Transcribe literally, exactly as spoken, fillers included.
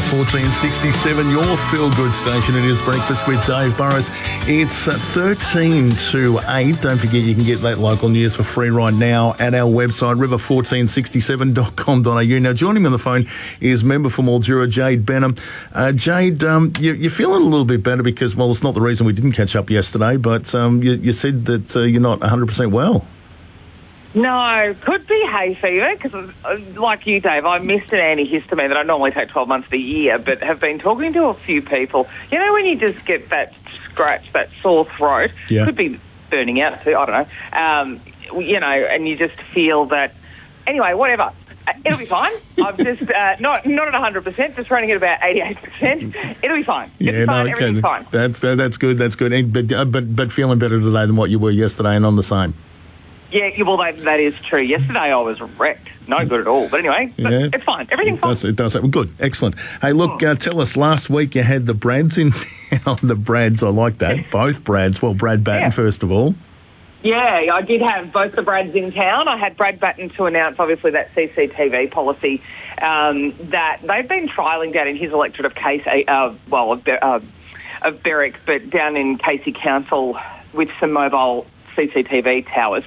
fourteen sixty-seven, your feel-good station. It is Breakfast with Dave Burrows. It's thirteen to eight. Don't forget you can get that local news for free right now at our website, river fourteen sixty-seven dot com dot a u. Now, joining me on the phone is member for Mildura, Jade Benham. Uh, Jade, um, you, you're feeling a little bit better because, well, it's not the reason we didn't catch up yesterday, but um, you, you said that uh, you're not one hundred percent well. No, could be hay fever because, like you, Dave, I missed an antihistamine that I normally take twelve months of the year, but have been talking to a few people. You know when you just get that scratch, that sore throat? Yeah. Could be burning out too, I don't know. Um, you know, and you just feel that... Anyway, whatever. It'll be fine. I'm just uh, not not at one hundred percent, just running at about eighty-eight percent. It'll be fine. It'll Yeah, be fine. no, okay. Everything's fine. That's, that, that's good, that's good. And, but, uh, but, but feeling better today than what you were yesterday and on the same. Yeah, well, that, that is true. Yesterday I was wrecked. No good at all. But anyway, but Yeah. it's fine. Everything's It does, fine. it does. Well, good. Excellent. Hey, look, uh, tell us, last week you had the Brads in town. The Brads, I like that. Both Brads. Well, Brad Batten, Yeah. first of all. Yeah, I did have both the Brads in town. I had Brad Batten to announce, obviously, that C C T V policy um, that they've been trialling down in his electorate of Casey, uh, well, of, uh, of Berwick, but down in Casey Council with some mobile C C T V towers.